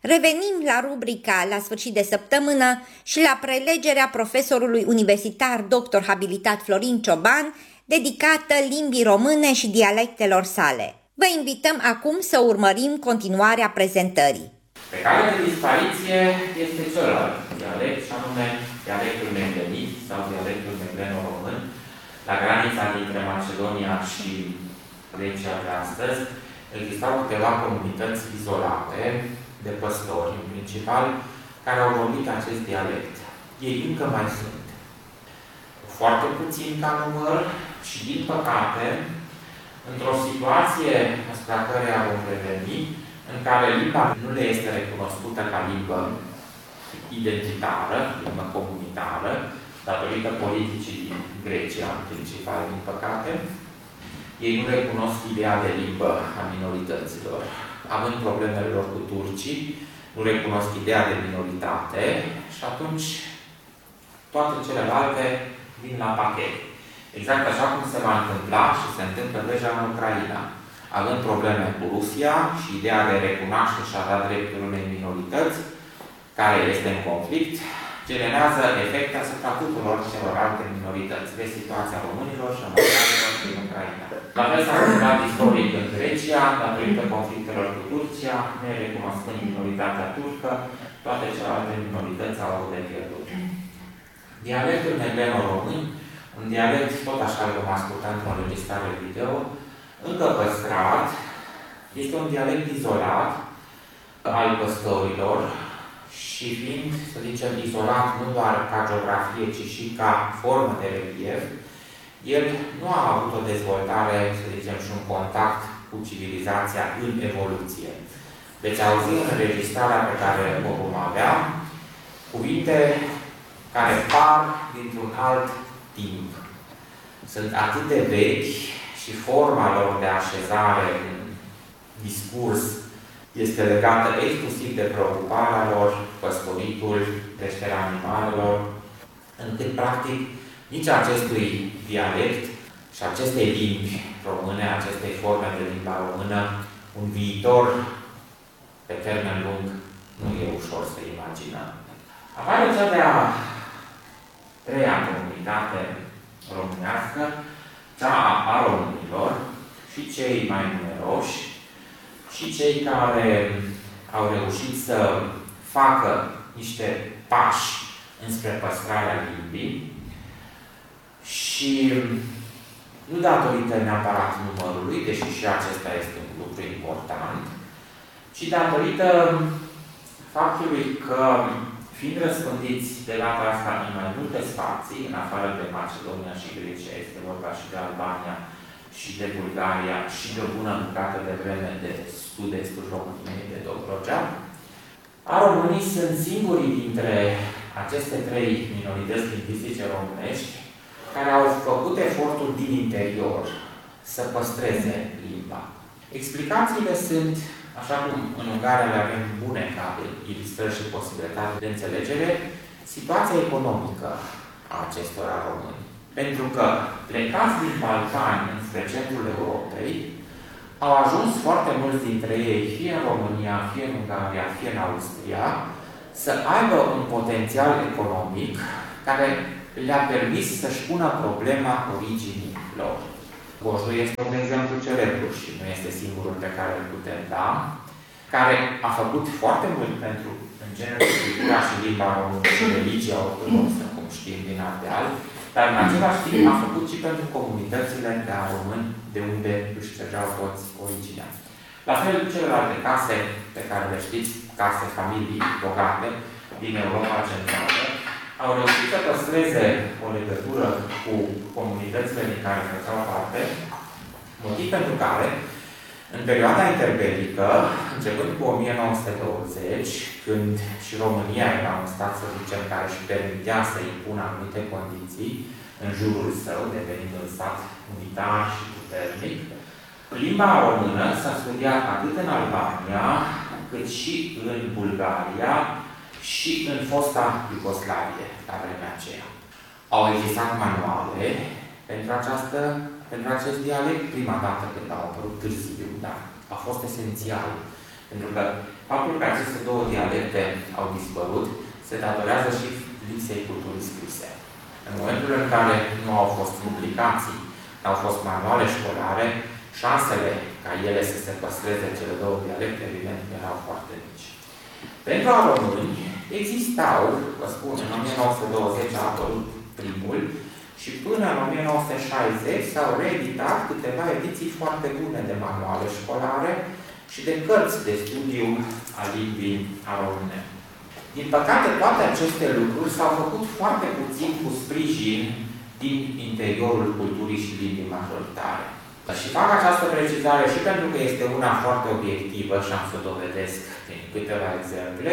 Revenim la rubrica La sfârșit de săptămână și la prelegerea profesorului universitar dr. habilitat Florin Cioban, dedicată limbii române și dialectelor sale. Vă invităm acum să urmărim continuarea prezentării. Pe cale de dispariție este celălalt dialect, și anume dialectul meglenit sau dialectul megleno-român. La granița dintre Macedonia și Grecia de astăzi existau câteva comunități izolate de păstori, în principal, care au vorbit acest dialect. Ei încă mai sunt. Foarte puțin ca număr și, din păcate, într-o situație asupra căreia vom reveni, în care limba nu le este recunoscută ca limbă identitară, limbă comunitară, datorită politicii din Grecia, în principal, din păcate. Ei nu recunosc ideea de limbă a minorităților. Având problemele lor cu turcii, nu recunosc ideea de minoritate și atunci toate celelalte vin la pachet. Exact așa cum se va întâmpla și se întâmplă deja în Ucraina. Având probleme cu Rusia și ideea de recunoaște și a da dreptul unei minorități, care este în conflict, generează efecte asupra tuturor celorlalte minorități. Vezi situația românilor și a maghiarilor din Ucraina. La fel s-a întâmplat istoric în Grecia, datorită conflictelor cu Turcia, nerecunoscând minoritatea turcă, toate celelalte minorități au avut de pierdut. Dialectul megleno-român, un dialect, tot așa îl vom asculta într-o înregistrare video, încă păstrat, este un dialect izolat al păstorilor și fiind, să zicem, izolat nu doar ca geografie, ci și ca formă de relief, el nu a avut o dezvoltare, să zicem, și un contact cu civilizația în evoluție. Deci, auzind înregistrarea pe care o vom avea, cuvinte care par dintr-un alt timp. Sunt atât de vechi și forma lor de așezare în discurs este legată exclusiv de preocuparea lor, păstoritul, creșterea animalelor, încât, practic, nici acestui dialect și acestei limbi române, acestei forme de limba română, un viitor pe termen lung nu e ușor să imaginăm. Apare cea de-a treia comunitate românească, cea a românilor, și cei mai numeroși, și cei care au reușit să facă niște pași înspre păstrarea limbii și nu datorită neapărat numărului, deși și acesta este un lucru important, ci datorită faptului că, fiind răspândiți de data asta în mai multe spații, în afară de Macedonia și Grecia, este vorba și de Albania și de Bulgaria și de o bună bucată de vreme de sud-estul României, de Dobrogea, românii sunt singurii dintre aceste trei minorități lingvistice românești care au făcut efortul din interior să păstreze limba. Explicațiile sunt, așa cum în Ungaria le avem bune ca ilustrări și posibilitate de înțelegere, situația economică a acestora români. Pentru că, plecați din Balcani înspre centrul Europei, au ajuns foarte mulți dintre ei, fie în România, fie în Ungaria, fie în Austria, să aibă un potențial economic care le-a permis să-și pună problema originii lor. Goșu este un exemplu celebru și nu este singurul pe care îl putem da, care a făcut foarte mult pentru, în genere, cultura și limba română și religia ortodoxă, cum știm din Ardeal, dar în același timp a făcut și pentru comunitățile de români de unde își trăgeau toți originea. La fel, celelalte case pe care le știți, case, familii bogate din Europa Centrală, au reușit să păstreze o legătură cu comunitățile din care făceau parte, motiv pentru care, în perioada interbelică, începând cu 1920, când și România era un stat, să zicem, care își permitea să impună anumite condiții în jurul său, devenind un stat unitar și puternic, limba română s-a studiat atât în Albania, cât și în Bulgaria și în fosta Iugoslavie, la vremea aceea. Au existat manuale pentru acest dialect, prima dată când au apărut târziu, dar a fost esențial Pentru că faptul că aceste două dialecte au dispărut se datorează și lipsei culturii scrise. În momentul în care nu au fost publicații, nu au fost manuale școlare, șansele ca ele să se păstreze cele două dialecte, evident, erau foarte mici. Pentru a români existau, vă spun, în 1920 a apărut primul și până în 1960 s-au reeditat câteva ediții foarte bune de manuale școlare și de cărți de studiu a limbii a române. Din păcate, toate aceste lucruri s-au făcut foarte puțin cu sprijin din interiorul culturii și limbii majoritare. Și fac această precizare și pentru că este una foarte obiectivă și am să o dovedesc prin câteva exemple,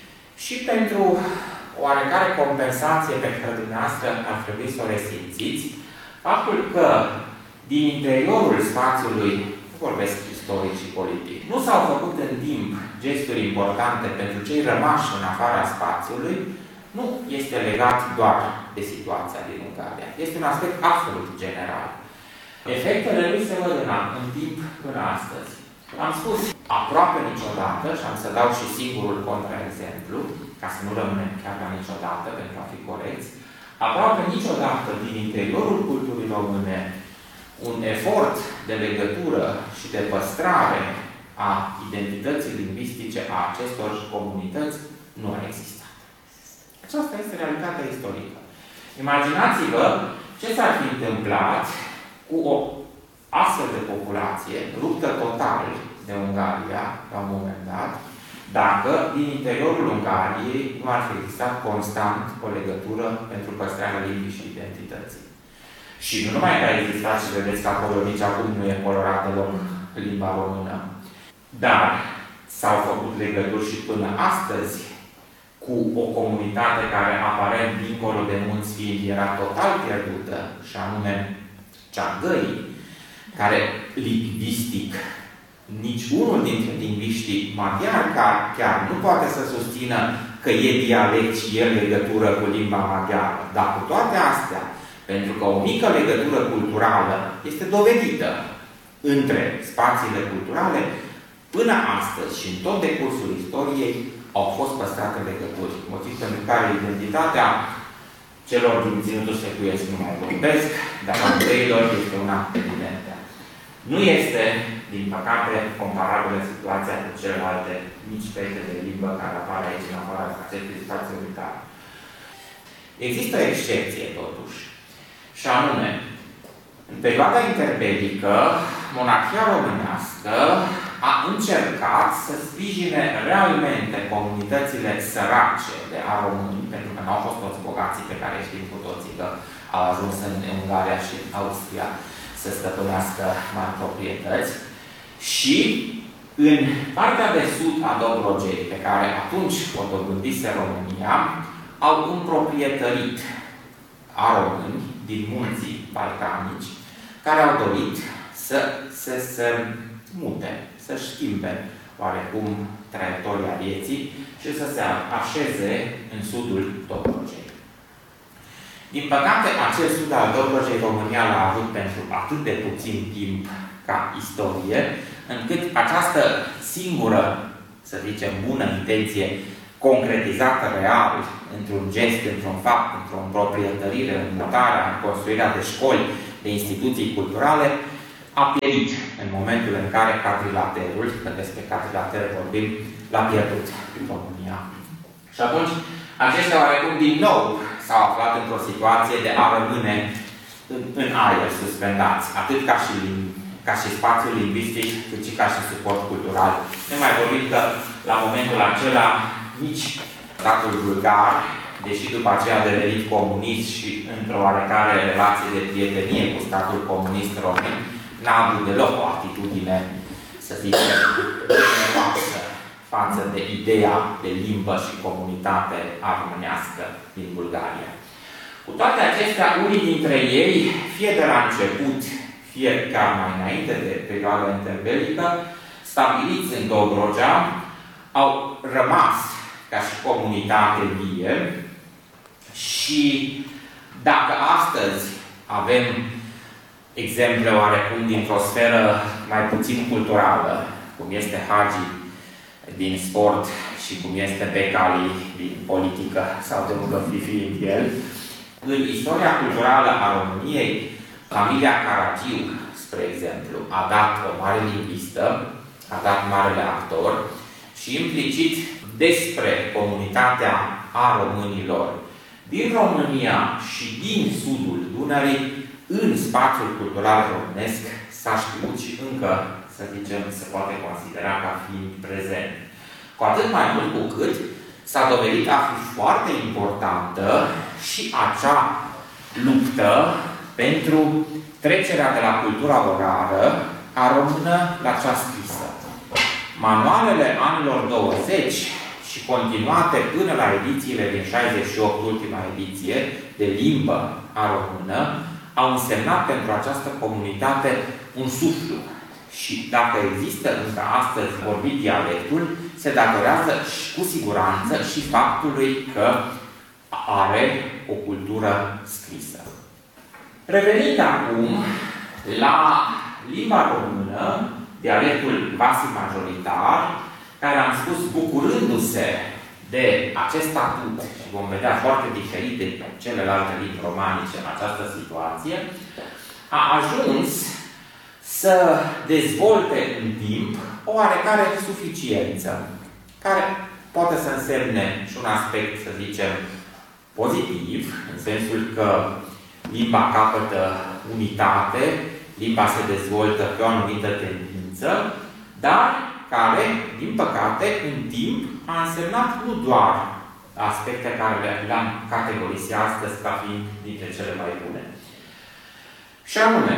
și pentru oarecare compensație pe care dumneavoastră ar trebui să o resimțiți, faptul că din interiorul spațiului, nu vorbesc istoric și politic, nu s-au făcut în timp gesturi importante pentru cei rămași în afara spațiului, nu este legat doar de situația din Ungaria. Este un aspect absolut general. Efectele lui se văd în timp până astăzi. Am spus aproape niciodată, și am să dau și singurul contraexemplu, ca să nu rămânem chiar la niciodată, pentru a fi corecți, aproape niciodată din interiorul culturii române un efort de legătură și de păstrare a identității lingvistice a acestor comunități nu a existat. Aceasta este realitatea istorică. Imaginați-vă ce s-ar fi întâmplat cu o astfel de populație, ruptă total de Ungaria, la un moment dat, dacă din interiorul Ungariei nu ar fi existat constant o legătură pentru păstrarea limbii și identității. Și nu numai că a existat, și vedeți că acolo nici acum nu e colorat deloc limba română, dar s-au făcut legături și până astăzi cu o comunitate care, aparent, dincolo de Munți Fiind, era total pierdută, și anume cea găii, care lingvistic, nici unul dintre lingviștii maghiari chiar nu poate să susțină că e dialect și e legătură cu limba maghiară. Dar cu toate astea, pentru că o mică legătură culturală este dovedită între spațiile culturale, până astăzi și în tot decursul istoriei au fost păstrate legături. Motiv pentru care identitatea celor din Ținutul Secuiesc nu mai vorbesc, dar a întâilor este una evidentă. Nu este, din păcate, comparabilă situația cu celelalte mici pete de limbă care apar aici în afara acestui spațiu unitar. Există o excepție, totuși, și anume, în perioada interbelică, monarhia românească a încercat să sprijine realmente comunitățile sărace de a români, pentru că nu au fost toți bogații pe care știm cu toții că au ajuns în Ungaria și în Austria să stăpânească mari proprietăți. Și în partea de sud a Dobrogei, pe care atunci o dobândise România, au împroprietărit a români din munții balcanici, care au dorit să se mute, să-și schimbe oarecum traiectoria vieții și să se așeze în sudul Dobrogei. Din păcate, acel sud al Dobrogei România l-a avut pentru atât de puțin timp ca istorie, încât această singură, să zicem, bună intenție, concretizată real, într-un gest, într-un fapt, într-o împroprietărire, în mutarea, în construirea de școli, de instituții culturale, a pierit în momentul în care quadrilaterul, că despre quadrilater vorbim, l-a pierdut în România. Și atunci, aceștia oarecum din nou s-au aflat într-o situație de a rămâne în aer suspendați, atât ca și spațiul lingvistic, cât și ca și suport cultural. Ne mai vorbim că la momentul acela nici statul bulgar, deși după aceea a devenit comunist și într-o oarecare relație de prietenie cu statul comunist român, n-a avut deloc o atitudine, să zicem, generoasă față de ideea de limbă și comunitate armonească din Bulgaria. Cu toate acestea, unii dintre ei, fie de la început, fie chiar mai înainte de perioada interbelică, stabiliți în Dobrogea, au rămas ca și comunitate vie și dacă astăzi avem exemple oarecum dintr-o sferă mai puțin culturală, cum este Hagi din sport și cum este Becali din politică sau de unde fi fiind el. În istoria culturală a României, familia Caragiu, spre exemplu, a dat o mare lingvistă, a dat marele actor și implicit despre comunitatea a românilor din România și din sudul Dunării în spațiul cultural românesc s-a știut și încă, să zicem, se poate considera ca fiind prezent. Cu atât mai mult cu cât s-a dovedit a fi foarte importantă și acea luptă pentru trecerea de la cultura orală a română la cea scrisă. Manualele anilor 20 și continuate până la edițiile din 68, ultima ediție, de limbă a română, au însemnat pentru această comunitate un suflu. Și dacă există încă astăzi vorbit dialectul, se datorează și cu siguranță și faptului că are o cultură scrisă. Revenind acum la limba română, dialectul vasic majoritar, care am spus bucurându-se de acest statut, și vom vedea foarte diferit de celelalte limbi romanice în această situație, a ajuns să dezvolte în timp o oarecare suficiență, care poate să însemne și un aspect, să zicem, pozitiv, în sensul că limba capătă unitate, limba se dezvoltă pe o anumită tendință, dar care, din păcate, în timp a însemnat nu doar aspecte care le-am categorisit astăzi ca fiind dintre cele mai bune. Și anume,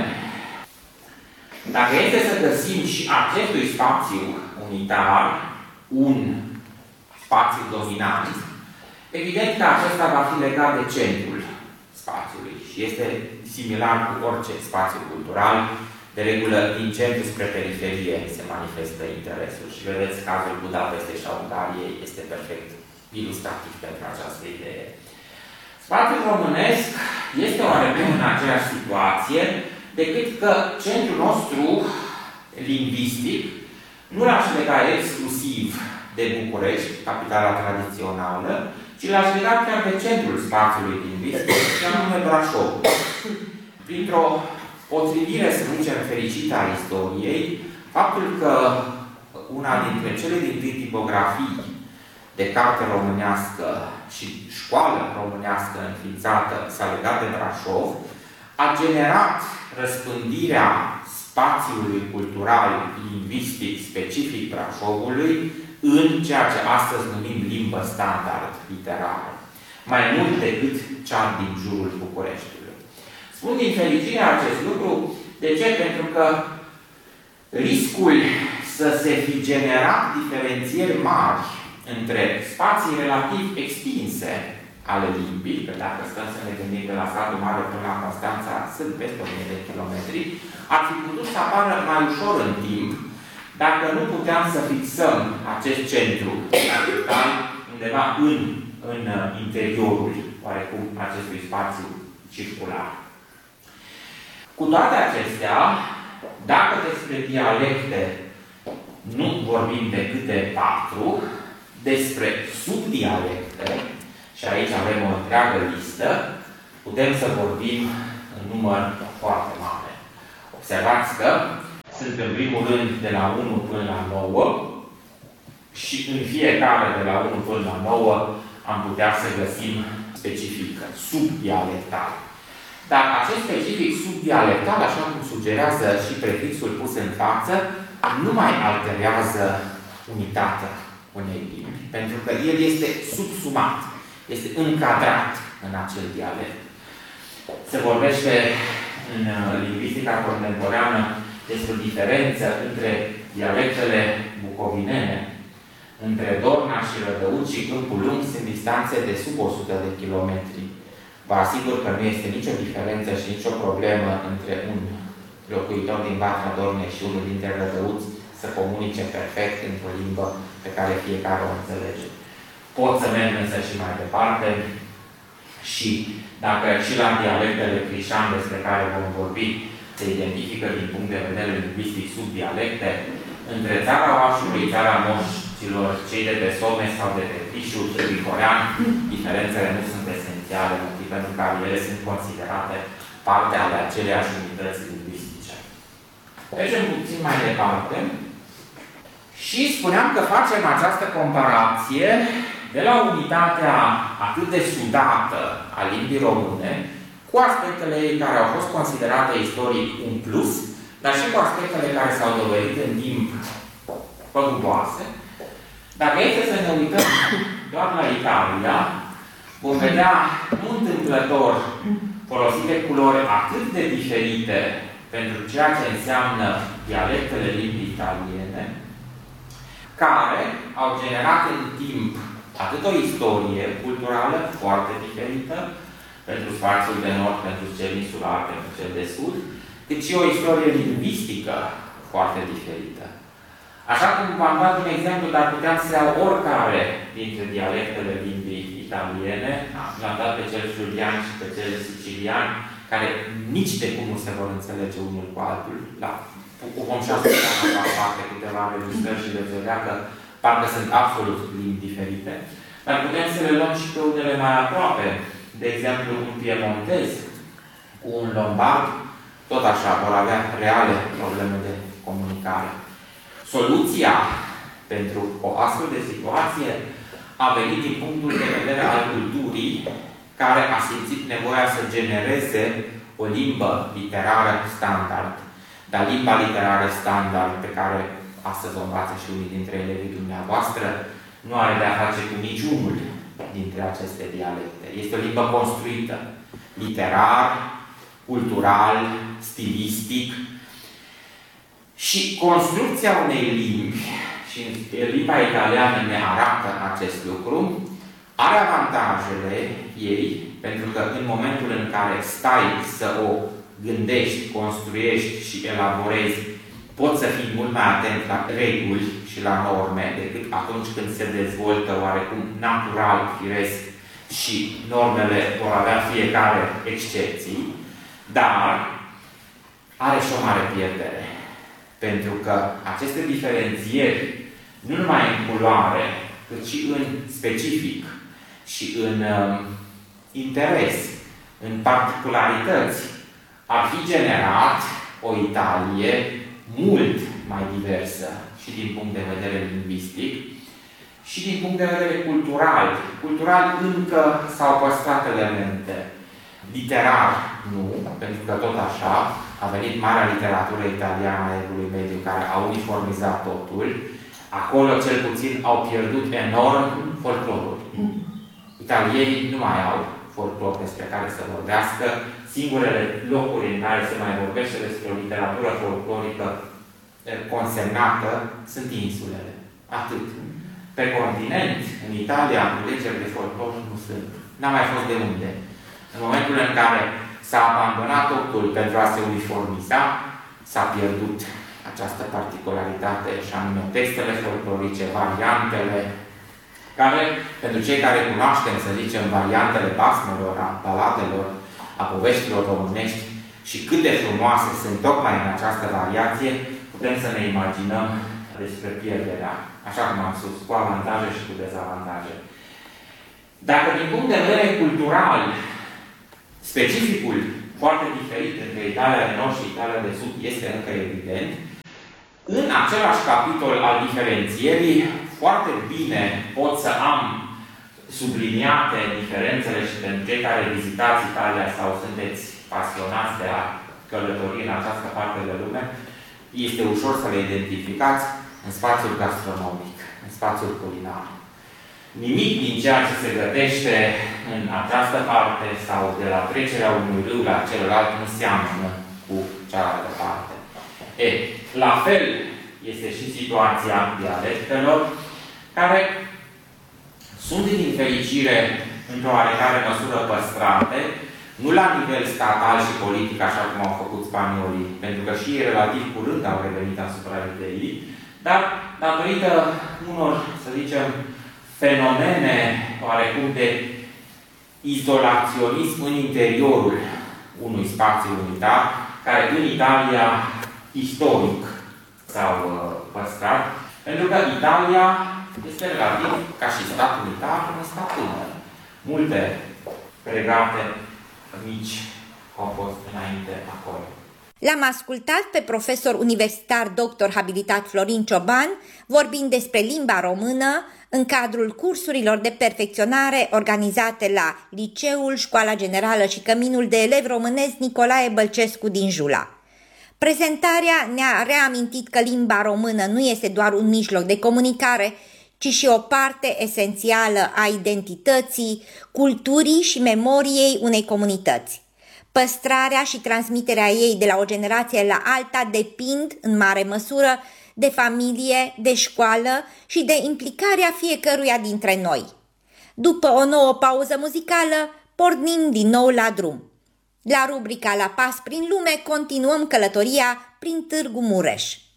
dacă este să găsim și acestui spațiu unitar un spațiu dominant, evident că acesta va fi legat de centrul spațiului și este similar cu orice spațiu cultural. De regulă, din centru spre periferie se manifestă interesul și vedeți, cazul Budapestei și a Ungariei este perfect ilustrativ pentru această idee. Spațiul românesc este oarecum în aceeași situație, decât că centrul nostru lingvistic nu l-aș lega exclusiv de București, capitala tradițională, ci l-aș lega chiar de centrul spațiului lingvistic, și anume Brașov. Printr-o potrivire, să zicem, fericită a istoriei, faptul că una dintre cele dintâi tipografii de carte românească și școală românească înființată s-a legat de Brașov, a generat răspândirea spațiului cultural lingvistic specific Brașovului în ceea ce astăzi numim limbă standard literară, mai mult decât cea din jurul Bucureștiului. Spun din fericire acest lucru. De ce? Pentru că riscul să se fi generat diferențieri mari între spații relativ extinse ale limbii, că dacă stăm să ne gândim de la Satul Mare până la Constanța, sunt peste 1000 de kilometri, ar fi putut să apară mai ușor în timp, dacă nu puteam să fixăm acest centru capital undeva în interiorul, oarecum, acestui spațiu circular. Cu toate acestea, dacă despre dialecte nu vorbim decât de 4, despre subdialecte, și aici avem o întreagă listă, putem să vorbim în număr foarte mare. Observați că sunt în primul rând de la 1 până la 9 și în fiecare de la 1 până la 9 am putea să găsim specific subdialectal. Dar acest specific subdialectal, așa cum sugerează și prefixul pus în față, nu mai alterează unitatea unei limbi, pentru că el este subsumat, este încadrat în acel dialect. Se vorbește în lingvistica contemporană despre o diferență între dialectele bucovinene, între Dorna și Rădăuți și Câmpul Lung sunt distanțe de sub 100 de kilometri. Vă asigur că nu este nicio diferență și nicio problemă între un locuitor din Vatra Dornei și unul dintre Rădăuți să comunice perfect într-o limbă pe care fiecare o înțelege. Pot să merg însă și mai departe și dacă și la dialectele crișan despre care vom vorbi se identifică din punct de vedere lingvistic subdialecte, între țara Oașului, țara Moș celor cei de pe Somes sau de pe Crișul, de Bicorean, diferențele nu sunt esențiale, motiv pentru care ele sunt considerate parte ale aceleiași unități lingvistice. Trecem puțin mai departe și spuneam că facem această comparație de la unitatea atât de sudată a limbii române, cu aspectele ei care au fost considerate istoric un plus, dar și cu aspectele care s-au dovedit în timp păguboase. Dacă este să ne uităm doar la Italia, vom vedea nu întâmplător folosite culori atât de diferite pentru ceea ce înseamnă dialectele limbii italiene, care au generat în timp atât o istorie culturală foarte diferită pentru spațiul de nord, pentru cel insular, pentru cel de sud, cât și o istorie lingvistică foarte diferită. Așa cum v-am dat un exemplu, dar puteam să iau oricare dintre dialectele limbii italiene, l-am dat pe cel friulian și pe cel sicilian, care nici de cum nu se vor înțelege unul cu altul. Vom și asculta la parte câteva registrări și veți vedea că parcă sunt absolut limbi diferite. Dar putem să le luăm și pe unele mai aproape. De exemplu, un piemontez cu un lombard, tot așa, vor avea reale probleme de comunicare. Soluția pentru o astfel de situație a venit din punctul de vedere al culturii, care a simțit nevoia să genereze o limbă literară standard. Dar limba literară standard, pe care astăzi o învață și unii dintre elevii dumneavoastră, nu are de a face cu niciunul dintre aceste dialecte. Este o limbă construită, literar, cultural, stilistic. Și construcția unei limbi, și limba italiană ne arată acest lucru, are avantajele ei, pentru că în momentul în care stai să o gândești, construiești și elaborezi, poți să fii mult mai atent la reguli și la norme decât atunci când se dezvoltă oarecum natural, firesc și normele vor avea fiecare excepții, dar are și o mare pierdere. Pentru că aceste diferențieri, nu numai în culoare, cât și în specific și în interes, în particularități, ar fi generat o Italie mult mai diversă și din punct de vedere lingvistic și din punct de vedere cultural. Cultural încă s-au păstrat elemente. Literar nu, pentru că tot așa a venit marea literatură italiană a Evului Mediu, care a uniformizat totul. Acolo, cel puțin, au pierdut enorm folclorul. Italienii nu mai au folclor despre care să vorbească. Singurele locuri în care se mai vorbește despre o literatură folclorică consemnată sunt insulele. Atât. Pe continent, în Italia, culegeri de folclor nu sunt. N-a mai fost de unde. În momentul în care s-a abandonat totul pentru a se uniformiza, s-a pierdut această particularitate, și anume textele folclorice, variantele, care, pentru cei care cunoaștem, să zicem, variantele basmelor, a baladelor, a poveștilor românești și cât de frumoase sunt tocmai în această variație, putem să ne imaginăm despre pierderea, așa cum am spus, cu avantaje și cu dezavantaje. Dacă din punct de vedere cultural, specificul foarte diferit între Italia de Nord și Italia de Sud este încă evident, în același capitol al diferențierii, foarte bine pot să am subliniate diferențele și pentru cei care vizitați Italia sau sunteți pasionați de a călători în această parte de lume, este ușor să le identificați în spațiul gastronomic, în spațiul culinar. Nimic din ceea ce se gătește în această parte sau de la trecerea unui râu la celălalt nu seamănă cu cealaltă parte. La fel este și situația dialectelor, care sunt din fericire într-o oarecare măsură păstrate, nu la nivel statal și politic, așa cum au făcut spaniolii, pentru că și ei relativ curând au revenit asupra ideii, dar datorită unor, să zicem, fenomene oarecum de izolaționism în interiorul unui spațiu unitar, care în Italia istoric s-au păstrat, pentru că Italia este relativ, ca și stat unitar, un stat tânăr. Multe regate mici au fost înainte acolo. L-am ascultat pe profesor universitar doctor habilitat Florin Cioban vorbind despre limba română în cadrul cursurilor de perfecționare organizate la Liceul, Școala Generală și Căminul de Elevi Românesc Nicolae Bălcescu din Jula. Prezentarea ne-a reamintit că limba română nu este doar un mijloc de comunicare, ci și o parte esențială a identității, culturii și memoriei unei comunități. Păstrarea și transmiterea ei de la o generație la alta depind, în mare măsură, de familie, de școală și de implicarea fiecăruia dintre noi. După o nouă pauză muzicală, pornim din nou la drum. La rubrica La pas prin lume continuăm călătoria prin Târgu Mureș.